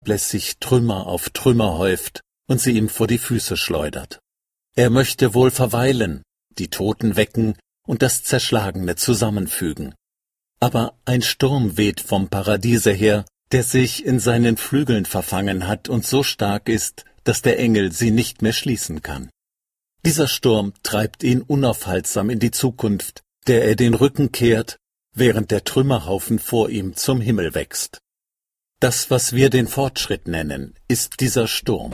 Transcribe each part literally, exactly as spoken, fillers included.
unablässig Trümmer auf Trümmer häuft und sie ihm vor die Füße schleudert. Er möchte wohl verweilen, die Toten wecken und das Zerschlagene zusammenfügen. Aber ein Sturm weht vom Paradiese her, der sich in seinen Flügeln verfangen hat und so stark ist, dass der Engel sie nicht mehr schließen kann. Dieser Sturm treibt ihn unaufhaltsam in die Zukunft, der er den Rücken kehrt, während der Trümmerhaufen vor ihm zum Himmel wächst. Das, was wir den Fortschritt nennen, ist dieser Sturm.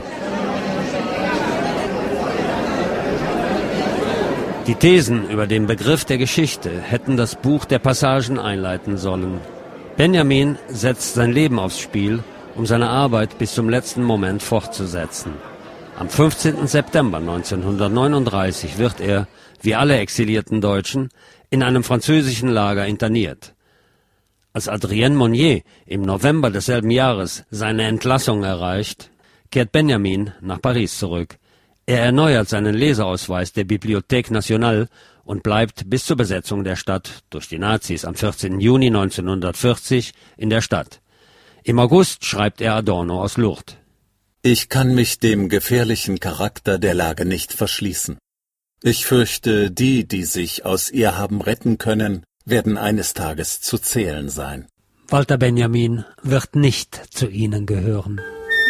Die Thesen über den Begriff der Geschichte hätten das Buch der Passagen einleiten sollen. Benjamin setzt sein Leben aufs Spiel, um seine Arbeit bis zum letzten Moment fortzusetzen. Am fünfzehnten September neunzehnhundertneununddreißig wird er, wie alle exilierten Deutschen, in einem französischen Lager interniert. Als Adrien Monnier im November desselben Jahres seine Entlassung erreicht, kehrt Benjamin nach Paris zurück. Er erneuert seinen Leseausweis der Bibliothèque Nationale und bleibt bis zur Besetzung der Stadt durch die Nazis am vierzehnten Juni neunzehnhundertvierzig in der Stadt. Im August schreibt er Adorno aus Lourdes. Ich kann mich dem gefährlichen Charakter der Lage nicht verschließen. Ich fürchte, die, die sich aus ihr haben retten können, werden eines Tages zu zählen sein. Walter Benjamin wird nicht zu ihnen gehören.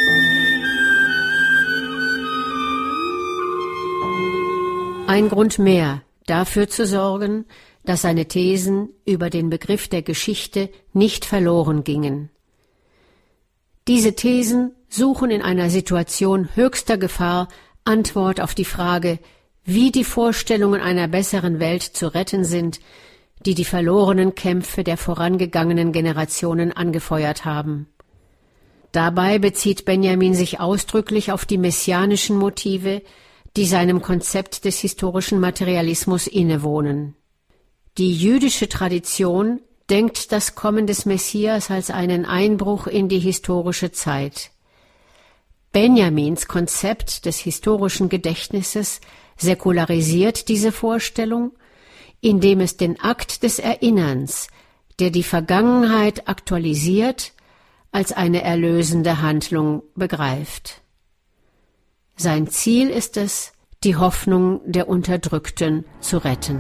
Ein Grund mehr, dafür zu sorgen, dass seine Thesen über den Begriff der Geschichte nicht verloren gingen. Diese Thesen suchen in einer Situation höchster Gefahr Antwort auf die Frage, wie die Vorstellungen einer besseren Welt zu retten sind, die die verlorenen Kämpfe der vorangegangenen Generationen angefeuert haben. Dabei bezieht Benjamin sich ausdrücklich auf die messianischen Motive, die seinem Konzept des historischen Materialismus innewohnen. Die jüdische Tradition denkt das Kommen des Messias als einen Einbruch in die historische Zeit. Benjamins Konzept des historischen Gedächtnisses säkularisiert diese Vorstellung, indem es den Akt des Erinnerns, der die Vergangenheit aktualisiert, als eine erlösende Handlung begreift. Sein Ziel ist es, die Hoffnung der Unterdrückten zu retten.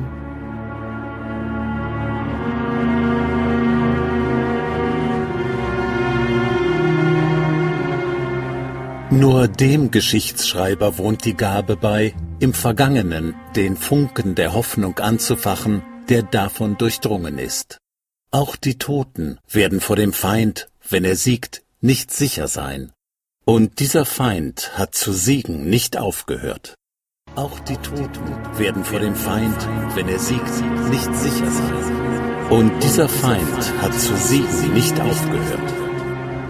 Nur dem Geschichtsschreiber wohnt die Gabe bei, im Vergangenen den Funken der Hoffnung anzufachen, der davon durchdrungen ist. Auch die Toten werden vor dem Feind, wenn er siegt, nicht sicher sein. Und dieser Feind hat zu siegen nicht aufgehört. Auch die Toten werden vor dem Feind, wenn er siegt, nicht sicher sein. Und dieser Feind hat zu siegen nicht aufgehört.